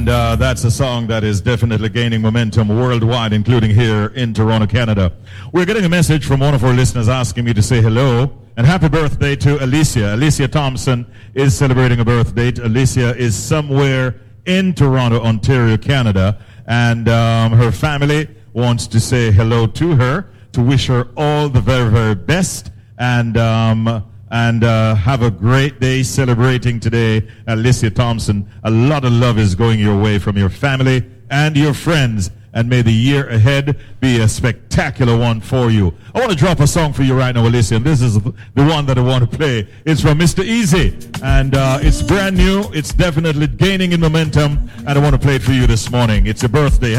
That's a song that is definitely gaining momentum worldwide, including here in Toronto, Canada. We're getting a message from one of our listeners asking me to say hello and happy birthday to Alicia. Alicia Thompson is celebrating a birthday. Alicia is somewhere in Toronto, Ontario, Canada, and her family wants to say hello to her, to wish her all the very, very best, and have a great day celebrating today, Alicia Thompson. A lot of love is going your way from your family and your friends, and may the year ahead be a spectacular one for you. I want to drop a song for you right now, Alicia, and this is the one that I want to play. It's from Mr. Easy, and it's brand new. It's definitely gaining in momentum, and I want to play it for you this morning. It's your birthday.